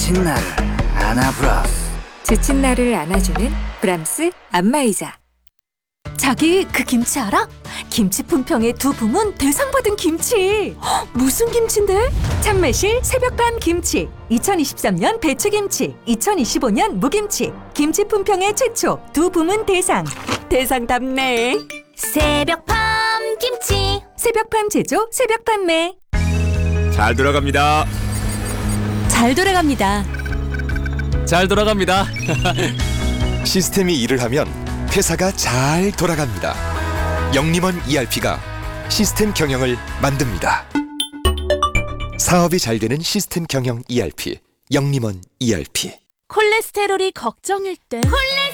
지친 나를 안아브라스. 지친 나를 안아주는 브람스 안마의자. 자기 그 김치 알아? 김치 품평의 두 부문 대상 받은 김치. 헉, 무슨 김치인데? 참매실 새벽밤 김치, 2023년 배추김치, 2025년 무김치. 김치 품평의 최초 두 부문 대상. 대상답네. 새벽밤 김치. 새벽밤 제조, 새벽 판매. 잘 돌아갑니다. 잘 돌아갑니다. 잘 돌아갑니다. 시스템이 일을 하면 회사가 잘 돌아갑니다. 영림원 ERP가 시스템 경영을 만듭니다. 사업이 잘 되는 시스템 경영 ERP, 영림원 ERP. 콜레스테롤이 걱정일 때